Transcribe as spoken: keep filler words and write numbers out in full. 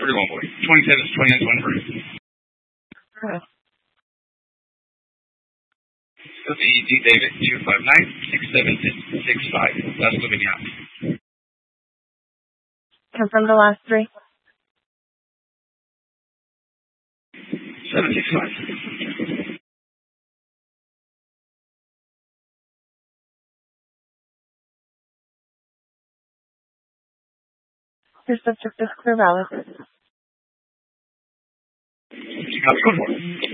thirty-one boy. twenty-seven is twenty-nine to one hundred. Okay. That's E D David two five nine six seven six five. Last living out. Confirm the last three. seven six five. Your subject is clear valid. Copy, go for it.